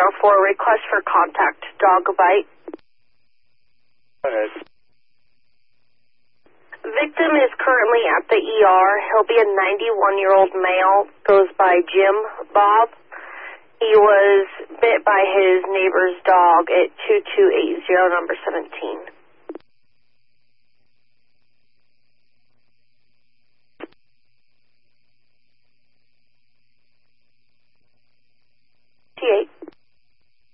request for contact, dog bite. Go ahead. Victim is currently at the ER. He'll be a 91-year-old male, goes by Jim Bob. He was bit by his neighbor's dog at 2280, number 17.